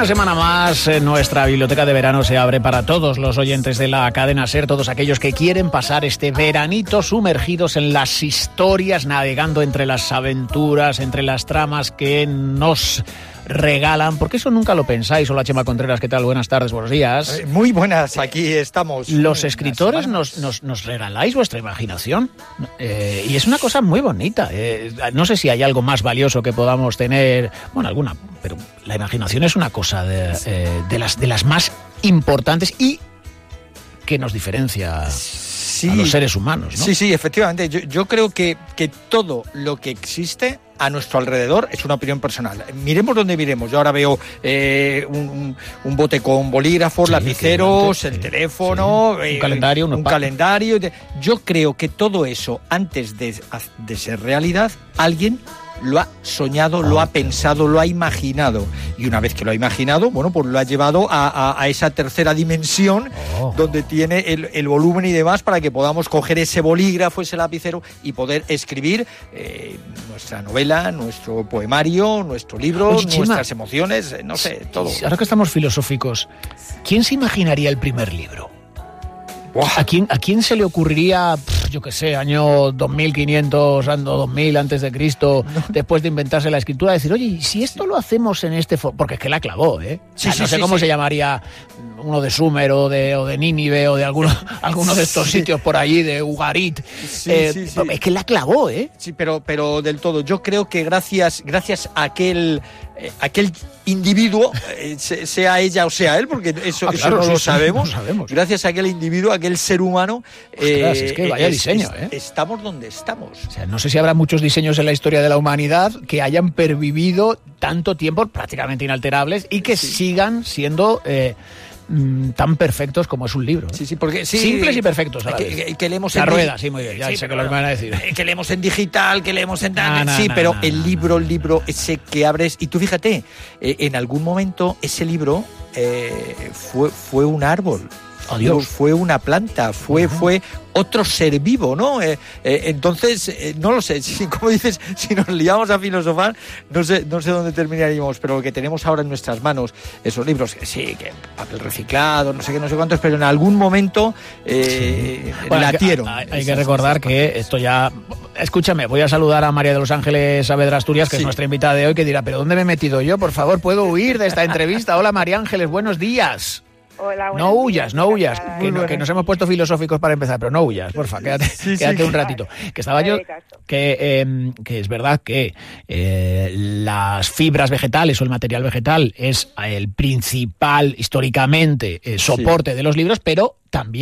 Una semana más, nuestra biblioteca de verano se abre para todos los oyentes de la cadena SER, todos aquellos que quieren pasar este veranito sumergidos en las historias, navegando entre las aventuras, entre las tramas que nos regalan, porque eso nunca lo pensáis. Hola, Chema Contreras, ¿qué tal? Buenas tardes, buenos días. Muy buenas, aquí estamos. Los escritores nos regaláis vuestra imaginación, y es una cosa muy bonita. No sé si hay algo más valioso que podamos tener, bueno, alguna, pero la imaginación es una cosa de las más importantes y que nos diferencia a los seres humanos, ¿no? Sí, efectivamente. Yo creo que todo lo que existe a nuestro alrededor es una opinión personal. Miremos donde miremos. Yo ahora veo un bote con bolígrafos, lapiceros, el teléfono, un calendario. Un calendario. Yo creo que todo eso, antes de ser realidad, alguien lo ha soñado, lo ha pensado, lo ha imaginado. Y una vez que lo ha imaginado, bueno, pues lo ha llevado a esa tercera dimensión donde tiene el volumen y demás para que podamos coger ese bolígrafo, ese lapicero y poder escribir nuestra novela, nuestro poemario, nuestro libro, nuestras emociones, no sé, todo. Ahora que estamos filosóficos, ¿quién se imaginaría el primer libro? ¿A quién se le ocurriría, yo qué sé, año 2500, año 2000 antes de Cristo, después de inventarse la escritura, decir, oye, ¿y si esto lo hacemos en este porque es que la clavó, ¿eh? No sé cómo se llamaría uno de Sumer o de Nínive o de alguno de estos sitios por allí, de Ugarit. Es que la clavó, ¿eh? Sí, pero del todo. Yo creo que gracias a aquel individuo, sea ella o sea él, porque eso no lo sabemos. Gracias a aquel individuo, a aquel ser humano, es que vaya diseño, estamos donde estamos. O sea, no sé si habrá muchos diseños en la historia de la humanidad que hayan pervivido tanto tiempo, prácticamente inalterables, y que sigan siendo tan perfectos como es un libro. Porque simples y perfectos a la vez. Que leemos la rueda, muy bien, ya sé que lo van a decir. Que leemos en digital, que leemos en pero el libro ese que abres, y tú fíjate, en algún momento ese libro fue un árbol. Oh, Dios. Fue una planta, fue otro ser vivo, ¿no? Entonces, no lo sé, como dices, si nos liamos a filosofar, no sé dónde terminaríamos, pero lo que tenemos ahora en nuestras manos, esos libros, que papel reciclado, no sé cuántos, pero en algún momento latieron. Hay que recordar que esto ya... Escúchame, voy a saludar a María de los Ángeles Saavedra Asturias, que es nuestra invitada de hoy, que dirá, ¿pero dónde me he metido yo? Por favor, ¿puedo huir de esta entrevista? Hola, María Ángeles, buenos días. Hola, no huyas, que nos hemos puesto filosóficos para empezar, pero no huyas, porfa, quédate un ratito. Que estaba yo, que es verdad que las fibras vegetales o el material vegetal es el principal, históricamente, soporte de los libros, pero también